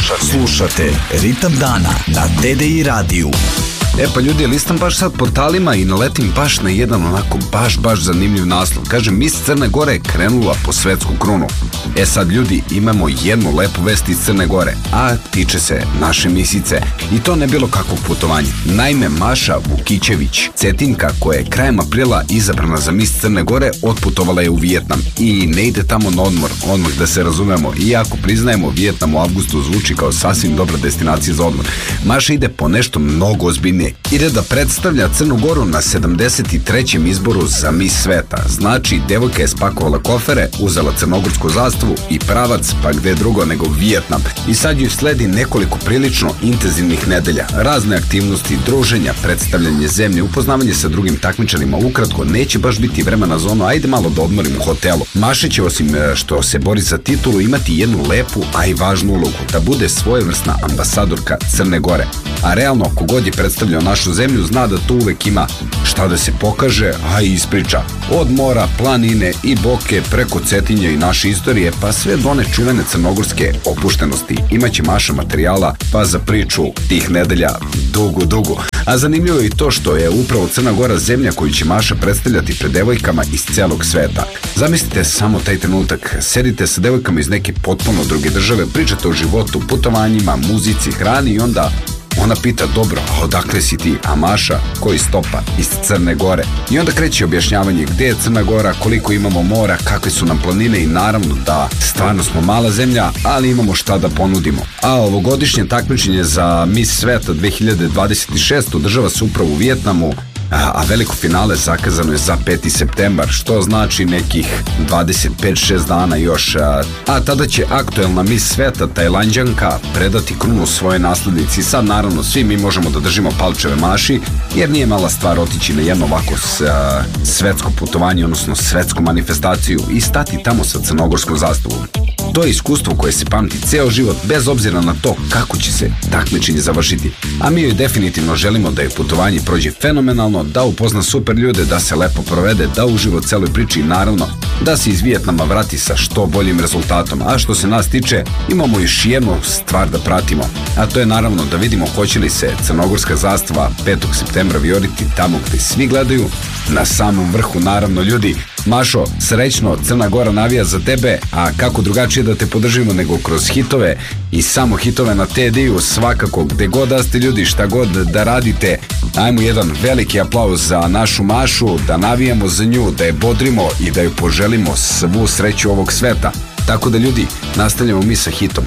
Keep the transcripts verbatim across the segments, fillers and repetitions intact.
Slušate, slušate Ritam dana na D D I radiju. E pa ljudi, listam baš sad portalima i naletim baš na jedan onako baš baš zanimljiv naslov. Kaže, Miss Crne Gore je krenula po svetsku krunu. E sad ljudi, imamo jednu lepu vest iz Crne Gore, a tiče se naše misice. I to ne bilo kakvog putovanja. Naime, Maša Vukićević, Cetinka, koja je krajem aprila izabrana za Miss Crne Gore, otputovala je u Vijetnam. I ne ide tamo na odmor, odmah da se razumemo. Iako priznajemo, Vijetnam u avgustu zvuči kao sasvim dobra destinacija za odmor. Maša ide po nešto mnogo ozbiljnije. Ide da predstavlja Crnu Goru na sedamdeset trećem izboru za Miss Sveta. Znači, devojka je spakovala kofere, uzela crnogorsku zastavu i pravac, pa gde drugo nego Vijetnam. I sad joj sledi nekoliko prilično intenzivnih nedelja. Razne aktivnosti, druženja, predstavljanje zemlje, upoznavanje sa drugim takmičarima. Ukratko, neće baš biti vremena za ono, ajde malo da odmorim u hotelu. Maša će, osim što se bori za titulu, imati jednu lepu, a i važnu ulogu, da bude svojevrsna ambasadorka Crne Gore. A realno, kogod je predstavljao našu zemlju, zna da tu uvek ima šta da se pokaže, a i ispriča. Od mora, planine i boke, preko Cetinja i naše istorije, pa sve do one čuvene crnogorske opuštenosti. Imaće Maša materijala, pa za priču tih nedelja dugo, dugo. A zanimljivo je i to što je upravo Crna Gora zemlja koju će Maša predstavljati pred devojkama iz celog sveta. Zamislite samo taj trenutak, sedite sa devojkama iz neke potpuno druge države, pričate o životu, putovanjima, muzici, hrani i onda ona pita, dobro, a odakle si ti? A Maša, koji stopa? Iz Crne Gore. I onda kreće objašnjavanje gde je Crna Gora, koliko imamo mora, kakve su nam planine i naravno da stvarno smo mala zemlja, ali imamo šta da ponudimo. A ovogodišnje takmičenje za Miss Sveta dve hiljade dvadeset šeste održava se upravo u Vijetnamu, a, a veliko finale zakazano je za peti septembar, što znači nekih dvadeset pet šest dana još. A, a tada će aktuelna Miss Sveta, Tajlanđanka, predati krunu svoje naslednici. Sad naravno svi mi možemo da držimo palčeve Maši, jer nije mala stvar otići na jedno ovako s, a, svetsko putovanje, odnosno svetsku manifestaciju i stati tamo sa crnogorskom zastavom. To je iskustvo koje se pamti ceo život, bez obzira na to kako će se takmičenje završiti. A mi joj definitivno želimo da je putovanje prođe fenomenalno, da upozna super ljude, da se lepo provede, da uživa u celoj priči i naravno da se iz Vijetnama vrati sa što boljim rezultatom. A što se nas tiče, imamo još jednu stvar da pratimo, a to je naravno da vidimo hoće li se crnogorska zastava petog septembra vijoriti tamo gde svi gledaju, na samom vrhu. Naravno ljudi, Mašo, srećno, Crna Gora navija za tebe, a kako drugačije da te podržimo nego kroz hitove i samo hitove na T D I-u, svakako gde god da ste ljudi, šta god da radite. Ajmo jedan veliki aplauz za našu Mašu, da navijamo za nju, da je bodrimo i da joj poželimo svu sreću ovog sveta. Tako da ljudi, nastavljamo mi sa hitom.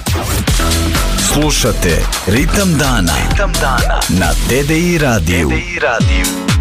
Slušate Ritam dana, Ritam dana na D D I radiju.